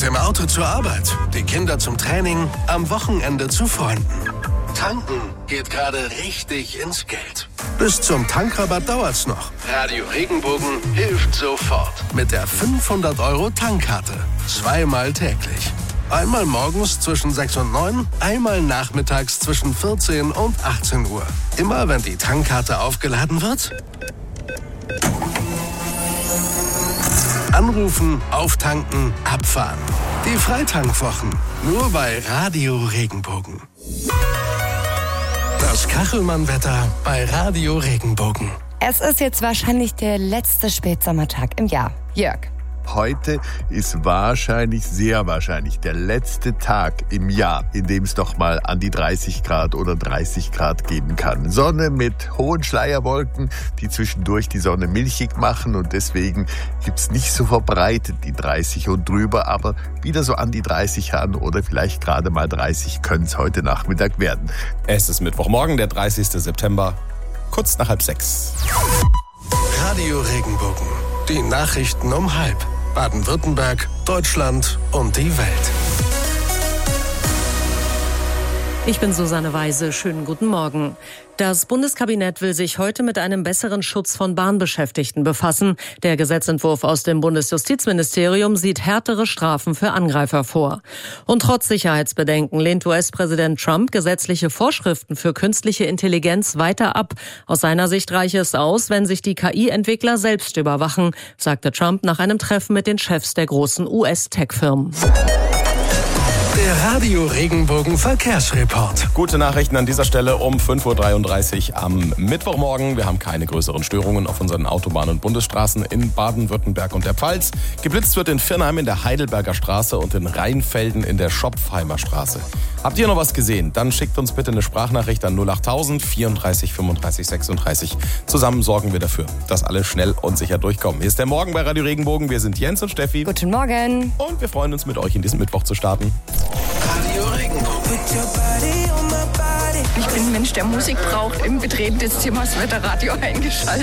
dem Auto zur Arbeit, die Kinder zum Training, am Wochenende zu Freunden. Tanken geht gerade richtig ins Geld. Bis zum Tankrabatt dauert's noch. Radio Regenbogen hilft sofort. Mit der 500-Euro-Tankkarte. 2-mal täglich. Einmal morgens zwischen 6 und 9, einmal nachmittags zwischen 14 und 18 Uhr. Immer wenn die Tankkarte aufgeladen wird, anrufen, auftanken, abfahren. Die Freitankwochen. Nur bei Radio Regenbogen. Das Kachelmann-Wetter bei Radio Regenbogen. Es ist jetzt wahrscheinlich der letzte Spätsommertag im Jahr. Jörg. Heute ist sehr wahrscheinlich der letzte Tag im Jahr, in dem es doch mal an die 30 Grad oder 30 Grad geben kann. Sonne mit hohen Schleierwolken, die zwischendurch die Sonne milchig machen, und deswegen gibt's nicht so verbreitet die 30 und drüber, aber wieder so an die 30 ran oder vielleicht gerade mal 30 können es heute Nachmittag werden. Es ist Mittwochmorgen, der 30. September, kurz nach 5:30. Radio Regenbogen. Die Nachrichten um 5:30. Baden-Württemberg, Deutschland und die Welt. Ich bin Susanne Weise. Schönen guten Morgen. Das Bundeskabinett will sich heute mit einem besseren Schutz von Bahnbeschäftigten befassen. Der Gesetzentwurf aus dem Bundesjustizministerium sieht härtere Strafen für Angreifer vor. Und trotz Sicherheitsbedenken lehnt US-Präsident Trump gesetzliche Vorschriften für künstliche Intelligenz weiter ab. Aus seiner Sicht reiche es aus, wenn sich die KI-Entwickler selbst überwachen, sagte Trump nach einem Treffen mit den Chefs der großen US-Tech-Firmen. Der Radio Regenbogen Verkehrsreport. Gute Nachrichten an dieser Stelle um 5:33 Uhr am Mittwochmorgen. Wir haben keine größeren Störungen auf unseren Autobahnen und Bundesstraßen in Baden-Württemberg und der Pfalz. Geblitzt wird in Viernheim in der Heidelberger Straße und in Rheinfelden in der Schopfheimer Straße. Habt ihr noch was gesehen? Dann schickt uns bitte eine Sprachnachricht an 08000 34 35 36. Zusammen sorgen wir dafür, dass alle schnell und sicher durchkommen. Hier ist der Morgen bei Radio Regenbogen. Wir sind Jens und Steffi. Guten Morgen. Und wir freuen uns, mit euch in diesen Mittwoch zu starten. Radio Regenbogen. Ich bin ein Mensch, der Musik braucht. Im Betreten des Zimmers wird der Radio eingeschaltet.